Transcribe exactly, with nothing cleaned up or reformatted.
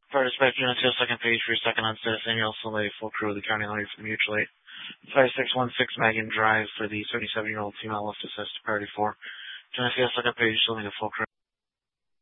Fire dispatch unit to the second page for your second on citizen. You also lay full crew of the county lawyer for the mutual aid. five six one six Megan Drive for the seventy-seven-year-old female left assist to priority four. Tennessee, the second page, still need a full crew.